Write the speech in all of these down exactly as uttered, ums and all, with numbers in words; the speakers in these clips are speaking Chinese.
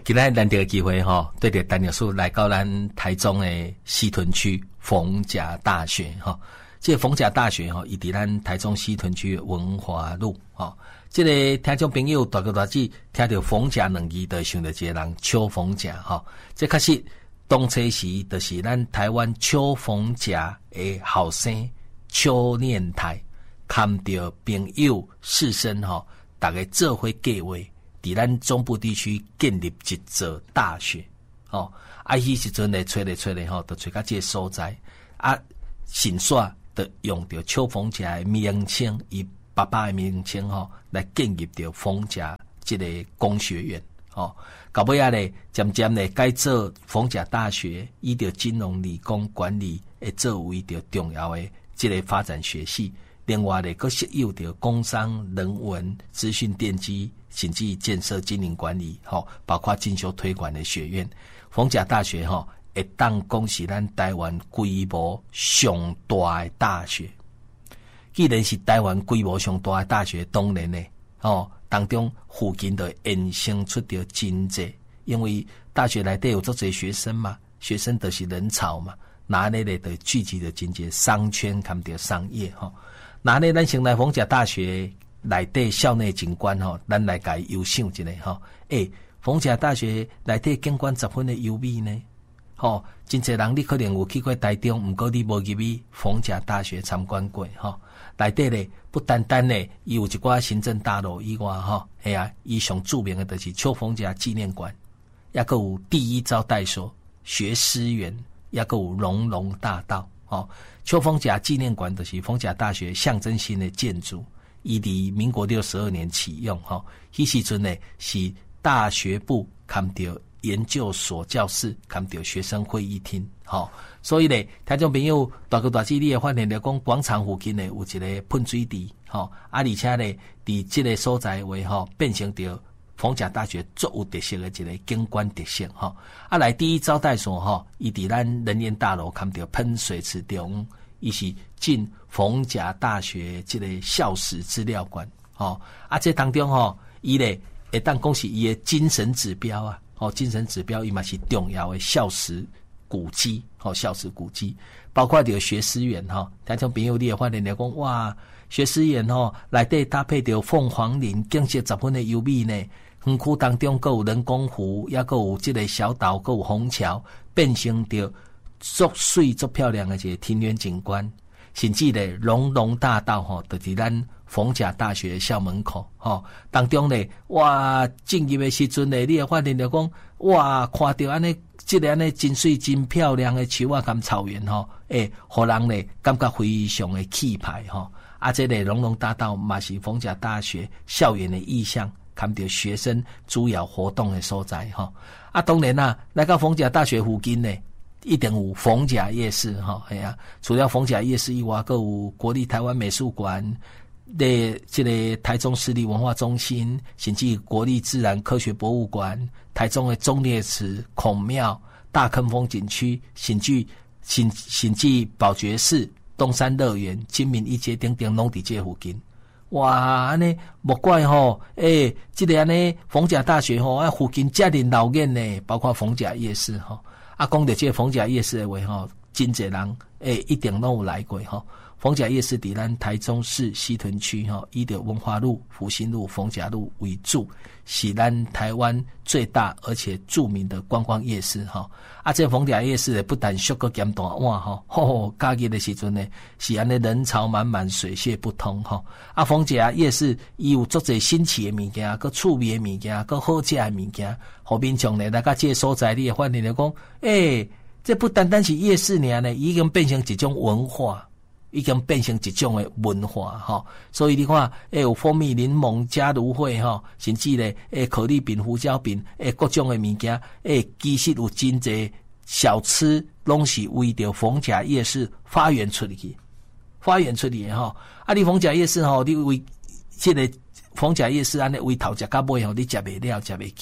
今天难得的机会哈，对着陈律师来到咱台中的西屯区逢甲大学哈。这个逢甲大学哈，伊伫咱台中西屯区文华路哈。这个听众朋友大个大字听到逢甲两字，就想到一个人邱逢甲哈。这确实当初时就是咱台湾邱逢甲的后生邱念台，看到朋友士绅哈，大家做伙计划。伫咱中部地区建立一座大学，哦，啊，迄时阵咧找咧找咧吼，就找到这个所在，啊，新煞就用着邱逢甲的名称，伊爸爸的名称吼，来建立着逢甲这个工学院，哦，到尾仔咧，渐渐咧改做逢甲大学，以着金融、理工、管理诶作为着重要的这个发展学系。另外咧，佮设有着工商、人文、资讯电机，甚至建设、经营管理，吼，包括进修推广的学院。逢甲大学吼，会当讲是咱台湾规模上大的大学。既然是台湾规模上大的大学，当然咧，吼，当中附近就衍生出着真济，因为大学内底有足侪学生嘛，学生就是人潮嘛，哪里咧就聚集着真济商圈，含着商业吼。那呢，咱先来逢甲大学内底校内景观吼，咱来甲伊优赏一下吼。诶，逢甲大学内底景观十分的优美呢。吼，真侪人你可能有去过台中，毋过你无入去逢甲大学参观过吼。内底咧不单单咧，伊有一寡行政大楼以外吼，系啊，伊上著名的就是邱逢甲纪念馆，也个有第一招待所、学思园，也个有龙龙大道。哦，邱逢甲纪念馆就是逢甲大学象征性的建筑，伊伫民国六十二年启用，哈、哦，迄时阵呢是大学部看到研究所教室，看到学生会议厅，哈、哦，所以呢，听众朋友大哥大姐你会发现了讲广场附近呢有一个喷水池，哈、哦，啊而且呢，伫这个所在为哈、哦、变成着逢甲大学最有特色的一个景观特色哈，啊来第一招待所哈，伊伫咱人员大楼看到喷水池中，伊是进逢甲大学这个校史资料馆，哦，啊这当中吼，伊咧会当讲是伊的精神指标啊，哦精神指标伊嘛是重要的校史古迹，哦校史古迹，包括着学思园哈，听众朋友你会发现了讲哇，学思园吼内底搭配着凤凰林，景色十分的优美呢。园区当中，还有人工湖，也还有这个小岛，还有虹桥，变成着足水足漂亮的一个庭园景观。甚至咧，龙龙大道吼，就是咱逢甲大学校门口吼，当中咧，哇，进入的时阵咧，你会发现着讲，哇，看到安尼，这个安尼真水真漂亮的树啊，跟草原吼，诶，互人咧感觉非常的气派吼。啊，这个龙龙大道嘛是逢甲大学校园的意象。看到学生主要活动的所在哈，啊当然啦，来到逢甲大学附近呢，一定有逢甲夜市哈，系啊，除了逢甲夜市以外，还有国立台湾美术馆的这个台中市立文化中心，甚至国立自然科学博物馆、台中的忠烈祠、孔庙、大坑风景区，甚至甚甚至宝觉寺、东山乐园、金明一街等等，拢伫这附近。哇，安尼莫怪吼，诶、欸，这个安尼逢甲大学吼，啊附近遮尔闹热呢，包括逢甲夜市吼，啊讲到这个逢甲夜市的话吼，真侪人诶、欸、一定拢有来过吼。逢甲夜市伫咱台中市西屯区吼，以着文化路、福兴路、逢甲路为主，是咱台湾最大而且著名的观光夜市吼。啊，这逢甲夜市呢，不但俗个咸大碗吼，吼假日的时阵呢，是安尼人潮满满，水泄不通吼。啊，逢甲夜市伊有足侪新奇的物件，佮趣味的物件，佮好食的物件，互民众呢来甲这个所在，你会发现了讲，诶、欸，这不单单是夜市尔呢，已经变成一种文化。已经变成一种的文化哈，所以你看，诶有蜂蜜柠檬加芦荟哈，甚至咧诶可丽饼、胡椒饼，诶各种的物件，诶其实有真侪小吃拢是为着逢甲夜市发源出去，发源出去哈。啊，你逢甲夜市吼，你为这个逢甲夜市安尼为头食到尾吼，你食袂了，食袂起啊。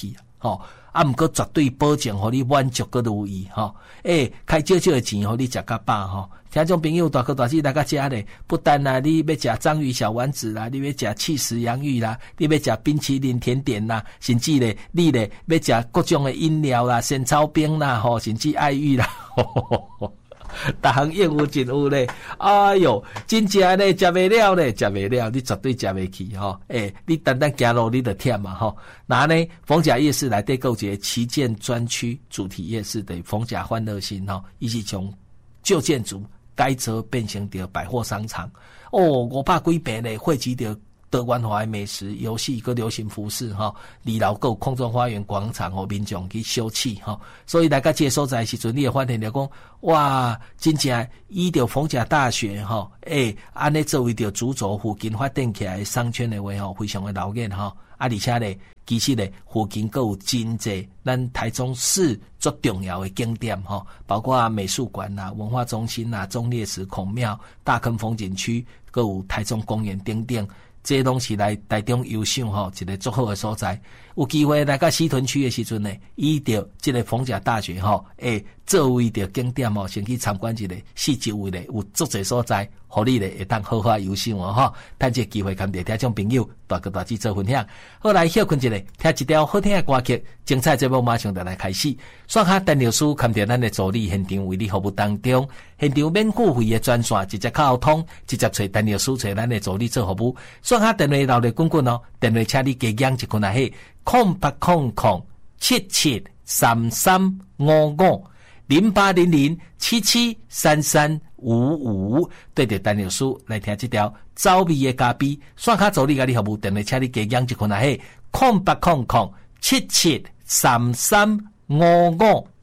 吼、哦，啊，毋过绝对保证互你满足个如意吼。诶、欸，开少少的钱互你食较饱吼。听众朋友大哥大姐来到遮咧，不但啦，你要食章鱼小丸子啦，你要食气死洋芋啦，你要食冰淇淋甜点啦，甚至咧，你咧要食各种的饮料啦，仙草冰啦，吼，甚至爱玉啦。呵呵呵逐项应有尽有咧，哎哟，真正咧食袂了咧，食袂了，你绝对食袂起吼。诶、欸，你单单行路你就忝嘛吼。那呢，逢甲夜市内底有一个旗舰专区主题夜市的逢甲欢乐心吼，伊是从旧建筑改造变成着百货商场。哦，五百几平咧，汇集着多元化的美食、游戏和流行服饰哈，二楼有空中花园广场和民众去休憩哈，所以大家这个所在时阵，你会发现着讲，哇，真正以着逢甲大学哈，诶，安尼作为着主轴附近发展起来的商圈的话吼，非常的闹热哈，啊，而且咧，其实咧附近还有真济咱台中市最重要的景点哈，包括美术馆啦、文化中心啦、忠烈祠、孔庙、大坑风景区，还有台中公园等等。这拢是来台中优胜吼一个足好的所在，有机会来到西屯区的时阵呢，以着这个逢甲大学吼，诶，作为着景点吼，先去参观一个四周围咧有足侪所在，互你咧会当好好优胜哦吼，趁这机会跟着听众朋友大哥大姐做分享。好来休困一下，听一条好听的歌曲，精彩节目马上就来开始。刷下陈律师看着咱的助理现场为你服务当中，现场免付费的专线直接靠通，直接找陈律师找咱的助理做服务。刷下电话留咧滚滚哦，电话请你加讲一困啊嘿，空八空空七七三三五五零八零零七七三三五五，对着陈律师来听这条走味的咖啡。刷下助理甲你服务，电话请你加讲一困啊嘿，空八空空七七三三五五。